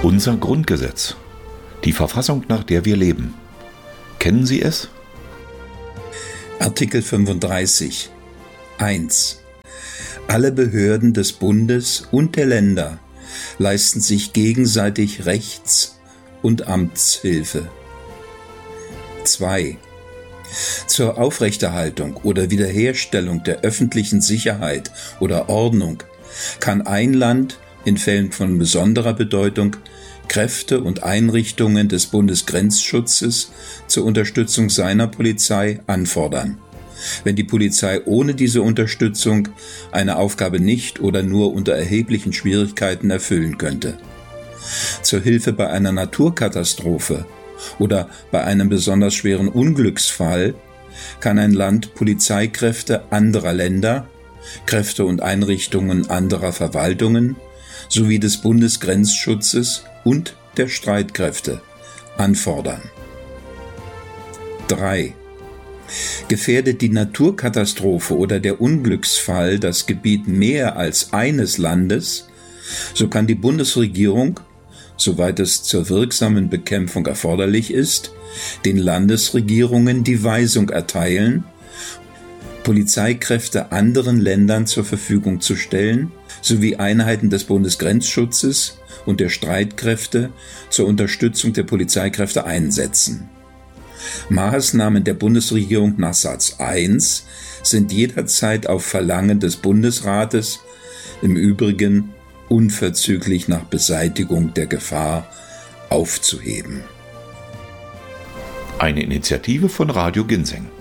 Unser Grundgesetz, die Verfassung, nach der wir leben. Kennen Sie es? Artikel 35 1. Alle Behörden des Bundes und der Länder leisten sich gegenseitig Rechts- und Amtshilfe. 2. Zur Aufrechterhaltung oder Wiederherstellung der öffentlichen Sicherheit oder Ordnung kann ein Land in Fällen von besonderer Bedeutung Kräfte und Einrichtungen des Bundesgrenzschutzes zur Unterstützung seiner Polizei anfordern, wenn die Polizei ohne diese Unterstützung eine Aufgabe nicht oder nur unter erheblichen Schwierigkeiten erfüllen könnte. Zur Hilfe bei einer Naturkatastrophe oder bei einem besonders schweren Unglücksfall kann ein Land Polizeikräfte anderer Länder, Kräfte und Einrichtungen anderer Verwaltungen sowie des Bundesgrenzschutzes und der Streitkräfte anfordern. 3. Gefährdet die Naturkatastrophe oder der Unglücksfall das Gebiet mehr als eines Landes, so kann die Bundesregierung, soweit es zur wirksamen Bekämpfung erforderlich ist, den Landesregierungen die Weisung erteilen, Polizeikräfte anderen Ländern zur Verfügung zu stellen, sowie Einheiten des Bundesgrenzschutzes und der Streitkräfte zur Unterstützung der Polizeikräfte einsetzen. Maßnahmen der Bundesregierung nach Satz 1 sind jederzeit auf Verlangen des Bundesrates, im Übrigen unverzüglich nach Beseitigung der Gefahr, aufzuheben. Eine Initiative von Radio Ginseng.